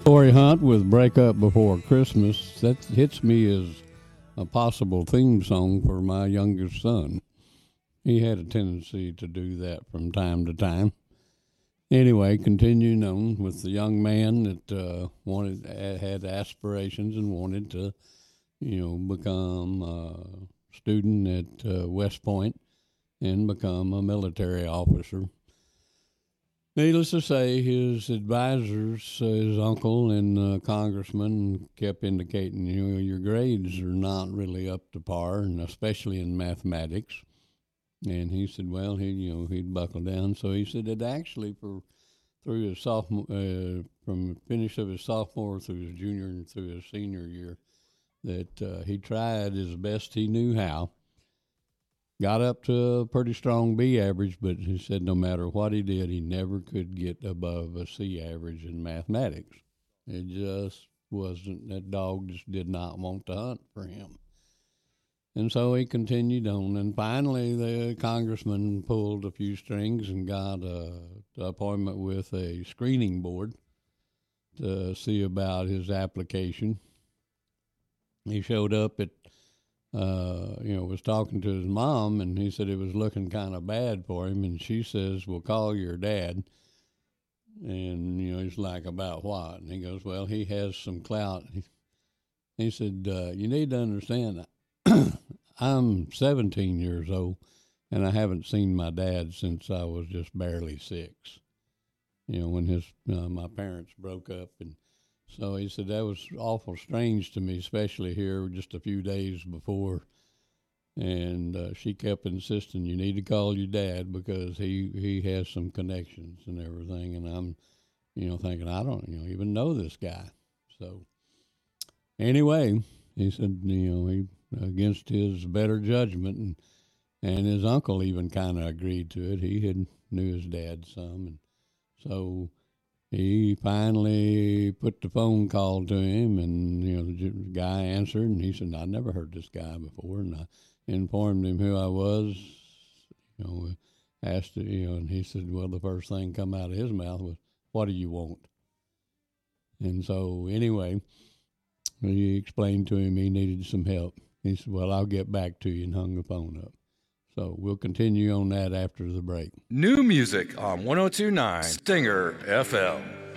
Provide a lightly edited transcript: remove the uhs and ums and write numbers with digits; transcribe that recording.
Lori Hunt with Break Up Before Christmas. That hits me as a possible theme song for my youngest son. He had a tendency to do that from time to time. Anyway, continuing on with the young man that had aspirations and wanted to, become a student at West Point and become a military officer. Needless to say, his advisors, his uncle and congressman, kept indicating, your grades are not really up to par, and especially in mathematics. And he said, well, he'd buckle down. So he said that actually through his sophomore, from the finish of his sophomore through his junior and through his senior year, that he tried as best he knew how. Got up to a pretty strong B average, but he said no matter what he did, he never could get above a C average in mathematics. It just wasn't, that dog just did not want to hunt for him. And so he continued on, and finally the congressman pulled a few strings and got an appointment with a screening board to see about his application. He showed up at was talking to his mom, and he said it was looking kind of bad for him. And she says, well, call your dad. And, he's like, about what? And he goes, well, he has some clout. He said, you need to understand, I'm 17 years old, and I haven't seen my dad since I was just barely 6, when my parents broke up. And so he said that was awful strange to me, especially here just a few days before. And she kept insisting, you need to call your dad because he has some connections and everything. And I'm, thinking, I don't even know this guy. So anyway, he said, he against his better judgment, and his uncle even kind of agreed to it. He had knew his dad some, and so he finally put the phone call to him, and the guy answered, and he said, "I'd never heard this guy before," and I informed him who I was. Asked and he said, "Well, the first thing come out of his mouth was, 'What do you want?'" And so anyway, he explained to him he needed some help. He said, "Well, I'll get back to you," and hung the phone up. So we'll continue on that after the break. New music on 102.9 Stinger FM.